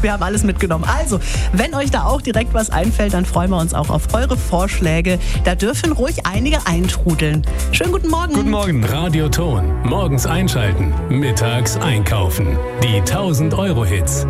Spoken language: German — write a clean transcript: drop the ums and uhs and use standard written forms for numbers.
Wir haben alles mitgenommen. Also, wenn euch da auch direkt was einfällt, dann freuen wir uns auch auf eure Vorschläge. Da dürfen ruhig einige eintrudeln. Schönen guten Morgen. Guten Morgen. Radioton. Morgens einschalten, mittags einkaufen. Die 1000 Euro Hits.